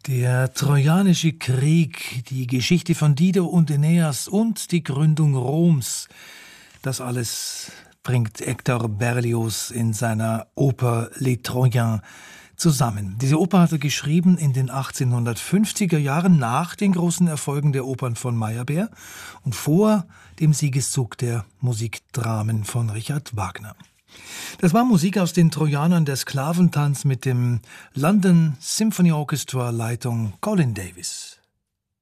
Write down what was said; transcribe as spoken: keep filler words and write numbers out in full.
Der Trojanische Krieg, die Geschichte von Dido und Aeneas und die Gründung Roms, das alles bringt Hector Berlioz in seiner Oper Les Troyens zusammen. Diese Oper hat er geschrieben in den achtzehnhundertfünfziger Jahren nach den großen Erfolgen der Opern von Meyerbeer und vor dem Siegeszug der Musikdramen von Richard Wagner. Das war Musik aus den Trojanern, der Sklaventanz mit dem London Symphony Orchestra Leitung Colin Davis.